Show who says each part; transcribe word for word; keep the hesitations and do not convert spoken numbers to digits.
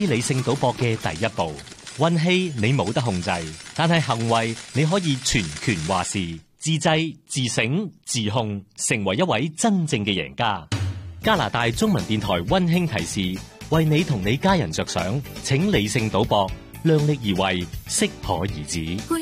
Speaker 1: 理性賭博嘅第一步，運氣你冇得控制，但係行為你可以全權話事，自制、自省、自控，成為一位真正嘅贏家。加拿大中文電台溫馨提示，為你同你家人着想，請理性賭博，量力而為，適可而止。